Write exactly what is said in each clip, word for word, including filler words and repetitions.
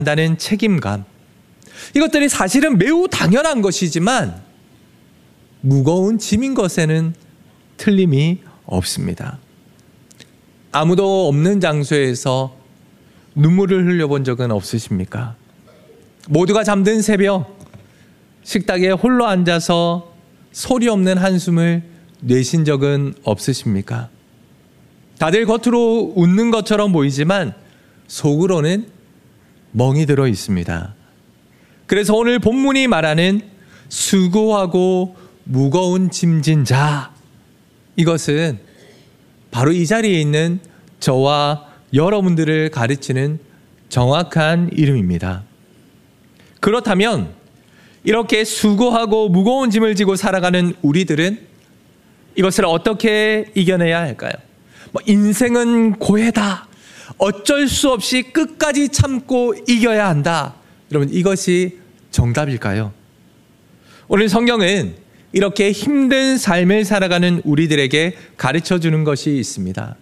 한다는 책임감, 이것들이 사실은 매우 당연한 것이지만 무거운 짐인 것에는 틀림이 없습니다. 아무도 없는 장소에서 눈물을 흘려본 적은 없으십니까? 모두가 잠든 새벽, 식탁에 홀로 앉아서 소리 없는 한숨을 내신 적은 없으십니까? 다들 겉으로 웃는 것처럼 보이지만 속으로는 멍이 들어 있습니다. 그래서 오늘 본문이 말하는 수고하고 무거운 짐진 자, 이것은 바로 이 자리에 있는 저와 여러분들을 가르치는 정확한 이름입니다. 그렇다면 이렇게 수고하고 무거운 짐을 지고 살아가는 우리들은 이것을 어떻게 이겨내야 할까요? 뭐 인생은 고해다, 어쩔 수 없이 끝까지 참고 이겨야 한다. 여러분, 이것이 정답일까요? 오늘 성경은 이렇게 힘든 삶을 살아가는 우리들에게 가르쳐주는 것이 있습니다.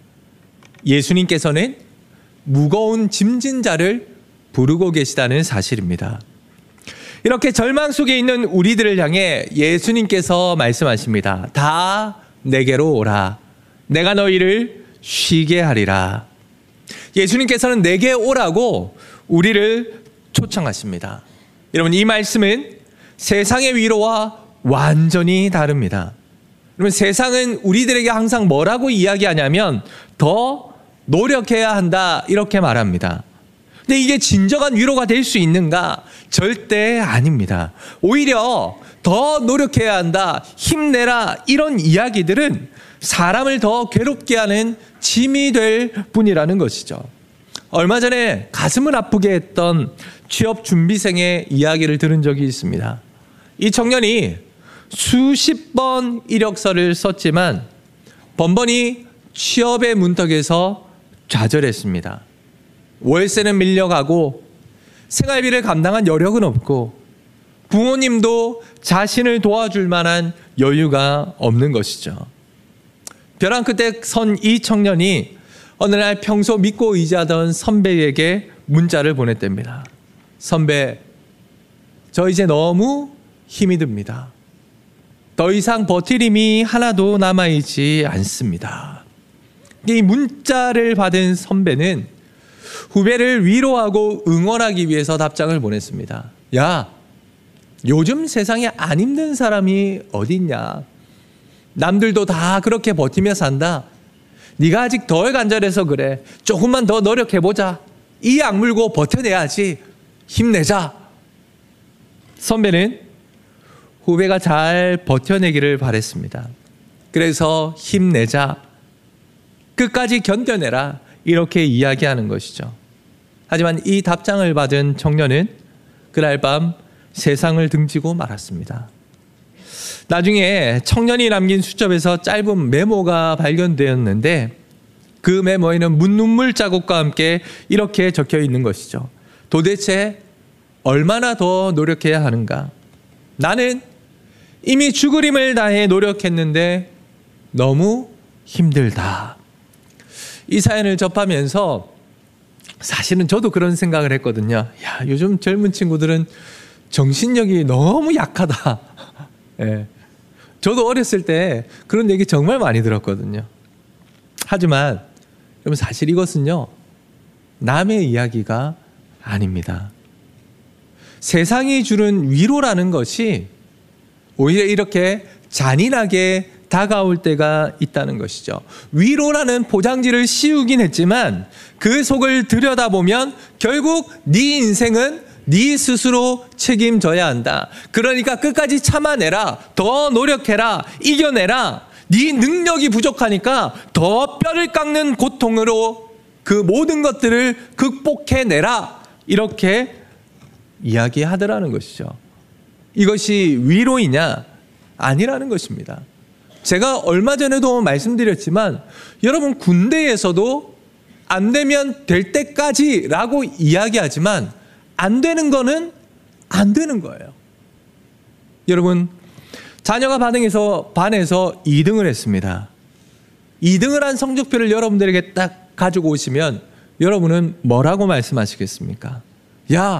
예수님께서는 무거운 짐진 자를 부르고 계시다는 사실입니다. 이렇게 절망 속에 있는 우리들을 향해 예수님께서 말씀하십니다. 다 내게로 오라. 내가 너희를 쉬게 하리라. 예수님께서는 내게 오라고 우리를 초청하십니다. 여러분, 이 말씀은 세상의 위로와 완전히 다릅니다. 여러분, 세상은 우리들에게 항상 뭐라고 이야기하냐면 더 노력해야 한다, 이렇게 말합니다. 근데 이게 진정한 위로가 될 수 있는가? 절대 아닙니다. 오히려 더 노력해야 한다, 힘내라, 이런 이야기들은 사람을 더 괴롭게 하는 짐이 될 뿐이라는 것이죠. 얼마 전에 가슴을 아프게 했던 취업 준비생의 이야기를 들은 적이 있습니다. 이 청년이 수십 번 이력서를 썼지만 번번이 취업의 문턱에서 좌절했습니다. 월세는 밀려가고 생활비를 감당한 여력은 없고 부모님도 자신을 도와줄 만한 여유가 없는 것이죠. 벼랑 끝에 선 이 청년이 어느 날 평소 믿고 의지하던 선배에게 문자를 보냈답니다. 선배, 저 이제 너무 힘이 듭니다. 더 이상 버틸 힘이 하나도 남아있지 않습니다. 이 문자를 받은 선배는 후배를 위로하고 응원하기 위해서 답장을 보냈습니다. 야, 요즘 세상에 안 힘든 사람이 어딨냐. 남들도 다 그렇게 버티며 산다. 네가 아직 덜 간절해서 그래. 조금만 더 노력해보자. 이 악물고 버텨내야지. 힘내자. 선배는 후배가 잘 버텨내기를 바랬습니다. 그래서 힘내자, 끝까지 견뎌내라, 이렇게 이야기하는 것이죠. 하지만 이 답장을 받은 청년은 그날 밤 세상을 등지고 말았습니다. 나중에 청년이 남긴 수첩에서 짧은 메모가 발견되었는데 그 메모에는 눈물 자국과 함께 이렇게 적혀 있는 것이죠. 도대체 얼마나 더 노력해야 하는가? 나는 이미 죽을 힘을 다해 노력했는데 너무 힘들다. 이 사연을 접하면서 사실은 저도 그런 생각을 했거든요. 야, 요즘 젊은 친구들은 정신력이 너무 약하다. 예. 저도 어렸을 때 그런 얘기 정말 많이 들었거든요. 하지만 여러분, 사실 이것은요, 남의 이야기가 아닙니다. 세상이 주는 위로라는 것이 오히려 이렇게 잔인하게 다가올 때가 있다는 것이죠. 위로라는 포장지를 씌우긴 했지만 그 속을 들여다보면 결국 네 인생은 네 스스로 책임져야 한다. 그러니까 끝까지 참아내라. 더 노력해라. 이겨내라. 네 능력이 부족하니까 더 뼈를 깎는 고통으로 그 모든 것들을 극복해내라. 이렇게 이야기하더라는 것이죠. 이것이 위로이냐? 아니라는 것입니다. 제가 얼마 전에도 말씀드렸지만 여러분, 군대에서도 안 되면 될 때까지라고 이야기하지만 안 되는 거는 안 되는 거예요. 여러분, 자녀가 반응해서 반에서 이 등을 했습니다. 이 등을 한 성적표를 여러분들에게 딱 가지고 오시면 여러분은 뭐라고 말씀하시겠습니까? 야,